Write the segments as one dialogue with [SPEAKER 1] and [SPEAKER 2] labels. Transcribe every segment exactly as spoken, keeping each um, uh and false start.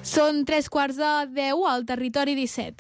[SPEAKER 1] Són tres quarts de deu al Territori disset.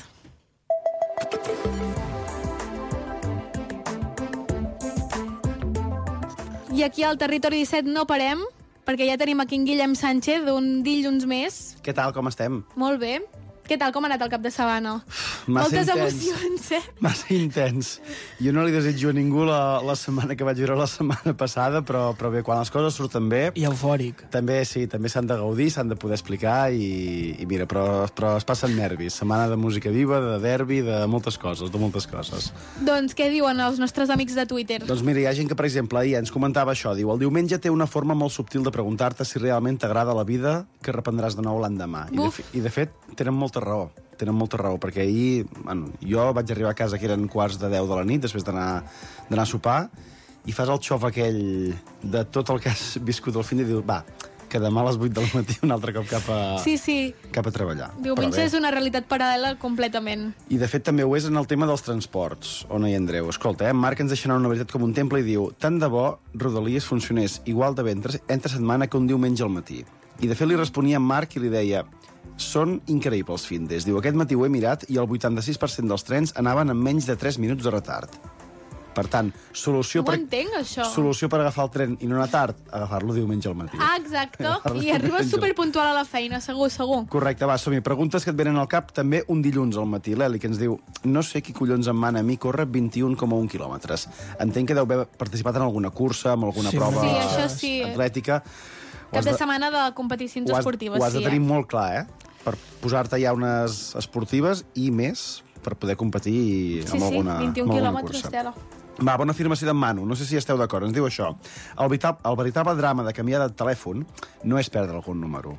[SPEAKER 1] I aquí al Territori disset no parem, perquè ja tenim aquí en Guillem Sánchez, un dilluns més.
[SPEAKER 2] Què tal, com estem?
[SPEAKER 1] Molt bé. Què tal, com ha anat el cap de setmana?
[SPEAKER 2] Massa
[SPEAKER 1] Moltes
[SPEAKER 2] intens.
[SPEAKER 1] emocions, eh?
[SPEAKER 2] Massa intens. Jo no li desitjo a ningú la, la setmana que vaig viure la setmana passada, però, però bé, quan les coses surten bé...
[SPEAKER 3] I eufòric.
[SPEAKER 2] També, sí, també s'han de gaudir, s'han de poder explicar i, i mira, però, però es passen nervis. Setmana de música viva, de derbi, de moltes coses, de moltes coses.
[SPEAKER 1] Doncs què diuen els nostres amics de Twitter?
[SPEAKER 2] Doncs mira, hi ha gent que, per exemple, ahir ens comentava això. Diu, el diumenge té una forma molt subtil de preguntar-te si realment t'agrada la vida que reprendràs de nou l'endemà. I, de, I, de fet, tenen molta raó. Tenen molta raó, perquè ahir bueno, jo vaig arribar a casa que eren quarts de deu de la nit, després d'anar d'anar a sopar, i fas el xof aquell de tot el que has viscut al fin i dius, va, que demà a les vuit del matí un altre cop cap a,
[SPEAKER 1] sí, sí.
[SPEAKER 2] cap a treballar.
[SPEAKER 1] Diumenge és una realitat paral·lela completament.
[SPEAKER 2] I de fet també ho és en el tema dels transports, on hi Andreu. Escolta, eh, Marc ens deixa anar una veritat com un temple i diu, tant de bo Rodalies funcionés igual de bé entre, entre setmana que un diumenge al matí. I de fet li responia en Marc i li deia, són increïbles findes. Diu, aquest matí ho he mirat i el vuitanta-sis per cent dels trens anaven amb menys de tres minuts de retard. Per tant, solució,
[SPEAKER 1] no
[SPEAKER 2] per,
[SPEAKER 1] entenc, això.
[SPEAKER 2] solució per agafar el tren i no anar tard, agafar-lo diumenge al matí.
[SPEAKER 1] Ah, exacte. I arribes superpuntual a la feina, segur, segur.
[SPEAKER 2] Correcte, va, som-hi. Preguntes que et venen al cap també un dilluns al matí. L'Eli, que ens diu, no sé qui collons em mana a mi córrer vint-i-un coma un quilòmetres. Entenc que deu haver participat en alguna cursa, en alguna
[SPEAKER 3] sí,
[SPEAKER 2] prova
[SPEAKER 1] sí, això sí.
[SPEAKER 2] atlètica.
[SPEAKER 1] Cap de, de setmana de competicions
[SPEAKER 2] ho has,
[SPEAKER 1] esportives,
[SPEAKER 2] ho has de
[SPEAKER 1] sí,
[SPEAKER 2] tenir
[SPEAKER 1] eh?
[SPEAKER 2] molt clar, eh? Per posar-te ja unes esportives i més per poder competir
[SPEAKER 1] sí,
[SPEAKER 2] amb alguna,
[SPEAKER 1] sí, vint-i-un
[SPEAKER 2] amb alguna
[SPEAKER 1] quilòmetres,
[SPEAKER 2] cursa.
[SPEAKER 1] Tela.
[SPEAKER 2] Va, bona afirmació d'en Manu. No sé si esteu d'acord. Ens diu això. El, veritab el veritable drama de canviar de telèfon no és perdre algun número.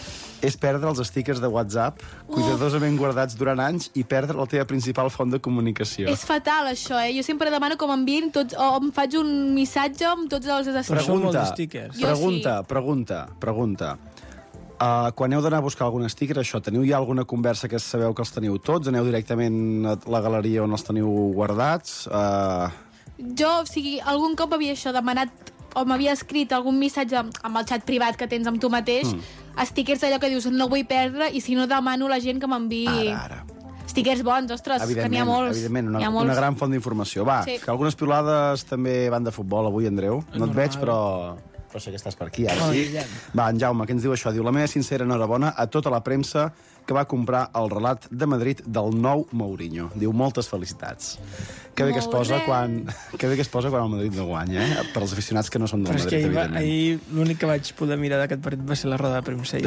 [SPEAKER 2] És perdre els stickers de WhatsApp, cuidadosament guardats durant anys, i perdre la teva principal font de comunicació.
[SPEAKER 1] És fatal, això, eh? Jo sempre demano com enviïn tots, o em faig un missatge amb tots els stickers.
[SPEAKER 3] Però són molts
[SPEAKER 2] Pregunta,
[SPEAKER 3] stickers.
[SPEAKER 2] pregunta,
[SPEAKER 1] sí.
[SPEAKER 2] pregunta, pregunta. Uh, quan heu d'anar a buscar algun sticker, això, teniu ja alguna conversa que sabeu que els teniu tots? Aneu directament a la galeria on els teniu guardats? Uh...
[SPEAKER 1] Jo, o sigui, algun cop havia això demanat o m'havia escrit algun missatge amb el xat privat que tens amb tu mateix, mm. stickers allò que dius no vull perdre, i si no demano a la gent que m'enviï
[SPEAKER 2] Ara, ara.
[SPEAKER 1] stickers bons, ostres, que n'hi ha molts.
[SPEAKER 2] Evidentment, una,
[SPEAKER 1] ha molts.
[SPEAKER 2] una gran font d'informació. Va,
[SPEAKER 1] Sí.
[SPEAKER 2] que algunes piulades també van de futbol avui, Andreu. No et
[SPEAKER 3] Normal.
[SPEAKER 2] veig, però... però sé que estàs per aquí, ara
[SPEAKER 3] Oh,
[SPEAKER 2] sí.
[SPEAKER 3] Guillem.
[SPEAKER 2] Va, en Jaume, que ens diu això? Diu, la meva sincera enhorabona a tota la premsa que va comprar el relat de Madrid del nou Mourinho. Diu, moltes felicitats. Que bé que es posa quan, que bé que es posa quan el Madrid no guanya, eh? Per als aficionats que no són del
[SPEAKER 3] Però és
[SPEAKER 2] Madrid,
[SPEAKER 3] que ahir, va,
[SPEAKER 2] evidentment.
[SPEAKER 3] ahir l'únic que vaig poder mirar d'aquest partit va ser la roda de premsa.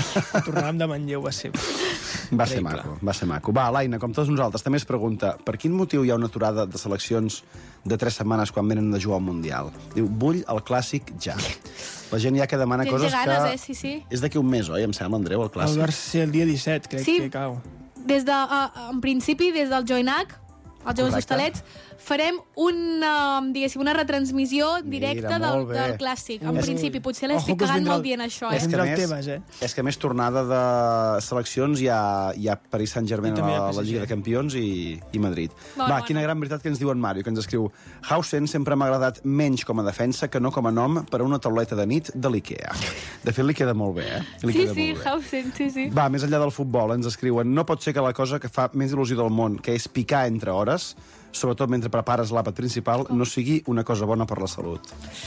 [SPEAKER 3] I tornàvem de Manlleu, va ser...
[SPEAKER 2] Va ser
[SPEAKER 3] increïble.
[SPEAKER 2] maco, va ser maco. Va, l'Aina, com tots nosaltres, també es pregunta per quin motiu hi ha una aturada de seleccions de tres setmanes quan venen de jugar al Mundial? Diu, vull el clàssic ja. La gent ja que demana
[SPEAKER 1] Gent de
[SPEAKER 2] coses
[SPEAKER 1] ganes,
[SPEAKER 2] que...
[SPEAKER 1] eh? Sí, sí.
[SPEAKER 2] És d'aquí un mes, oi? Em sembla, Andreu, el
[SPEAKER 3] El
[SPEAKER 2] clàssic.
[SPEAKER 3] va ser el dia disset, crec
[SPEAKER 1] Sí.
[SPEAKER 3] que cau.
[SPEAKER 1] Des de, uh, en principi, des del Joinac, els Jocs
[SPEAKER 2] Correcte.
[SPEAKER 1] Hostalets, farem una, diguéssim, una retransmissió directa
[SPEAKER 2] Mira,
[SPEAKER 1] del,
[SPEAKER 2] molt bé.
[SPEAKER 1] del clàssic. En
[SPEAKER 3] Ui.
[SPEAKER 1] principi, potser
[SPEAKER 3] Ojo
[SPEAKER 1] l'estic
[SPEAKER 3] que us
[SPEAKER 1] cagant
[SPEAKER 3] vindrà
[SPEAKER 1] molt
[SPEAKER 3] el-
[SPEAKER 1] dient això,
[SPEAKER 3] És
[SPEAKER 1] eh?
[SPEAKER 3] que
[SPEAKER 2] que
[SPEAKER 3] el
[SPEAKER 2] més-
[SPEAKER 3] Tebas, eh?
[SPEAKER 2] És que més tornada de seleccions hi ha, hi ha Paris Saint-Germain
[SPEAKER 3] I també hi
[SPEAKER 2] a
[SPEAKER 3] ha
[SPEAKER 2] la
[SPEAKER 3] P S G.
[SPEAKER 2] Lliga de Campions i, i Madrid.
[SPEAKER 1] Bon,
[SPEAKER 2] Va,
[SPEAKER 1] bon.
[SPEAKER 2] quina gran veritat que ens diu en Mario, que ens escriu Hausen sempre m'ha agradat menys com a defensa que no com a nom per a una tauleta de nit de l'Ikea. De fet, li queda molt bé, eh? Li
[SPEAKER 1] Sí,
[SPEAKER 2] queda
[SPEAKER 1] sí,
[SPEAKER 2] molt bé.
[SPEAKER 1] Hausen, sí, sí.
[SPEAKER 2] Va, més enllà del futbol, ens escriuen no pot ser que la cosa que fa més il·lusió del món, que és picar entre hores, sobretot mentre prepares l'àpat principal, no sigui una cosa bona per la salut.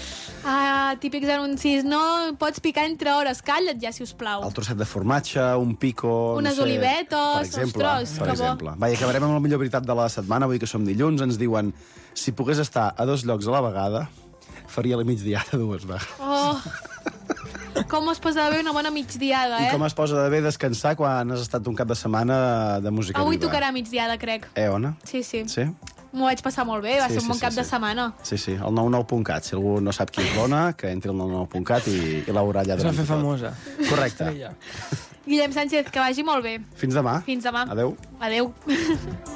[SPEAKER 1] Ah, típics anuncis, no pots picar entre hores, calla't ja, si us plau.
[SPEAKER 2] El trosset de formatge, un pico...
[SPEAKER 1] Unes
[SPEAKER 2] no sé,
[SPEAKER 1] olivetes,
[SPEAKER 2] per exemple,
[SPEAKER 1] ostres,
[SPEAKER 2] per
[SPEAKER 1] que bo.
[SPEAKER 2] exemple. Va, i acabarem amb la millor veritat de la setmana, avui que som dilluns, ens diuen si pogués estar a dos llocs a la vegada, faria la migdiada dues vegades.
[SPEAKER 1] Oh, com es posa de bé una bona migdiada,
[SPEAKER 2] I
[SPEAKER 1] eh?
[SPEAKER 2] com es posa de bé descansar quan has estat un cap de setmana de música
[SPEAKER 1] Avui
[SPEAKER 2] viva.
[SPEAKER 1] tocarà migdiada, crec.
[SPEAKER 2] Eh, Ona?
[SPEAKER 1] Sí, sí.
[SPEAKER 2] Sí?
[SPEAKER 1] M'ho vaig passar molt bé, va
[SPEAKER 2] Sí,
[SPEAKER 1] ser un
[SPEAKER 2] sí,
[SPEAKER 1] bon
[SPEAKER 2] sí,
[SPEAKER 1] cap
[SPEAKER 2] sí.
[SPEAKER 1] de setmana.
[SPEAKER 2] Sí, sí, el nou nou punt cat. Si algú no sap qui és l'Ona, que entri al nou nou punt cat i, i la veurà allà.
[SPEAKER 3] Es va
[SPEAKER 2] durant
[SPEAKER 3] fer
[SPEAKER 2] tot.
[SPEAKER 3] famosa.
[SPEAKER 2] Correcte.
[SPEAKER 3] Estrella.
[SPEAKER 1] Guillem Sánchez, que vagi molt bé.
[SPEAKER 2] Fins demà.
[SPEAKER 1] Fins demà.
[SPEAKER 2] Adéu.
[SPEAKER 1] Adéu.